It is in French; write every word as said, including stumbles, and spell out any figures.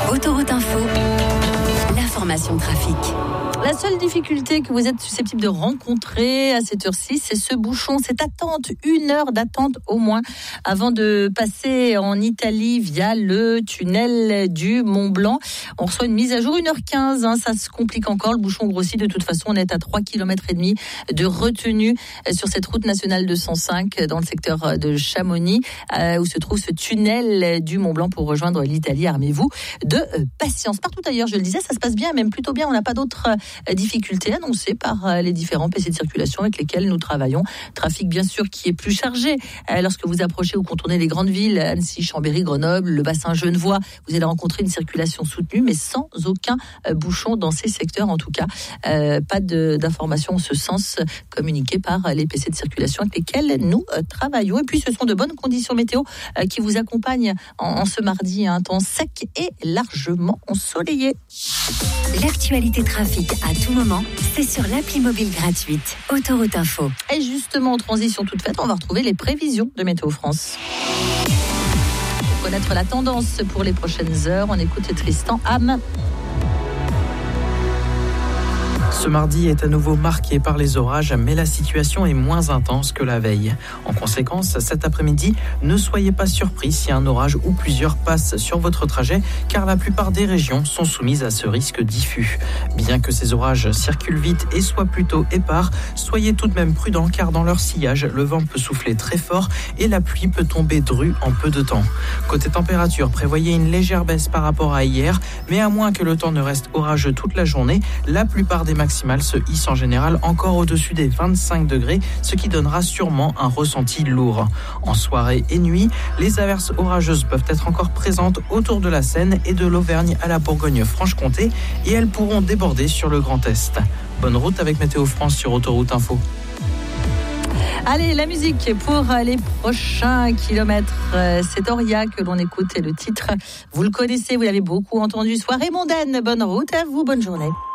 Autoroute Info, l'information trafic. La seule difficulté que vous êtes susceptible de rencontrer à cette heure-ci, c'est ce bouchon, cette attente, une heure d'attente au moins, avant de passer en Italie via le tunnel du Mont Blanc. On reçoit une mise à jour, une heure quinze, hein, ça se complique encore, le bouchon grossit. De toute façon, on est à trois virgule cinq kilomètres de retenue sur cette route nationale deux cent cinq dans le secteur de Chamonix, euh, où se trouve ce tunnel du Mont Blanc pour rejoindre l'Italie. Armez-vous de euh, patience. Partout ailleurs, je le disais, ça se passe bien, même plutôt bien. On n'a pas d'autres difficultés annoncées par les différents P C de circulation avec lesquels nous travaillons. Trafic bien sûr qui est plus chargé lorsque vous approchez ou contournez les grandes villes, Annecy, Chambéry, Grenoble, le bassin genevois. Vous allez rencontrer une circulation soutenue mais sans aucun bouchon dans ces secteurs en tout cas. Euh, pas de, d'informations en ce sens communiquées par les P C de circulation avec lesquels nous travaillons. Et puis ce sont de bonnes conditions météo qui vous accompagnent en, en ce mardi, un temps sec et largement ensoleillé. L'actualité trafic à tout moment, c'est sur l'appli mobile gratuite Autoroute Info. Et justement, en transition toute faite, on va retrouver les prévisions de Météo France. Pour connaître la tendance pour les prochaines heures, on écoute Tristan Ham. Ce mardi est à nouveau marqué par les orages, mais la situation est moins intense que la veille. En conséquence, cet après-midi, ne soyez pas surpris si un orage ou plusieurs passent sur votre trajet, car la plupart des régions sont soumises à ce risque diffus. Bien que ces orages circulent vite et soient plutôt épars, soyez tout de même prudents, car dans leur sillage, le vent peut souffler très fort et la pluie peut tomber drue en peu de temps. Côté température, prévoyez une légère baisse par rapport à hier, mais à moins que le temps ne reste orageux toute la journée, la plupart des maximales se hissent en général encore au-dessus des vingt-cinq degrés, ce qui donnera sûrement un ressenti lourd. En soirée et nuit, les averses orageuses peuvent être encore présentes autour de la Seine et de l'Auvergne à la Bourgogne-Franche-Comté et elles pourront déborder sur le Grand Est. Bonne route avec Météo France sur Autoroute Info. Allez, la musique pour les prochains kilomètres. C'est Doria que l'on écoute et le titre, vous le connaissez, vous l'avez beaucoup entendu. Soirée mondaine, bonne route à vous, bonne journée.